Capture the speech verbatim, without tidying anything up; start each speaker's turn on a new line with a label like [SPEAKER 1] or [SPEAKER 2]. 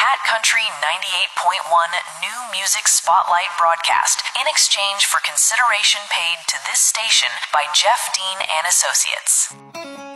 [SPEAKER 1] Cat Country ninety-eight point one New Music Spotlight broadcast in exchange for consideration paid to this station by Jeff Dean and Associates.